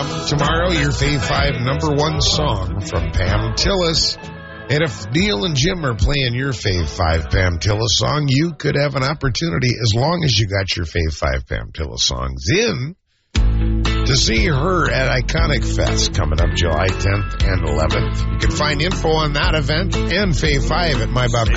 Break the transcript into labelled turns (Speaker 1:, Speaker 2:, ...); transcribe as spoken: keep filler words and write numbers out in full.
Speaker 1: p.m. tomorrow, your Fave five number one song from Pam Tillis. And if Neil and Jim are playing your Fave five Pam Tillis song, you could have an opportunity, as long as you got your Fave five Pam Tillis songs in, to see her at Iconic Fest coming up July tenth and eleventh. You can find info on that event and Fave five at my bob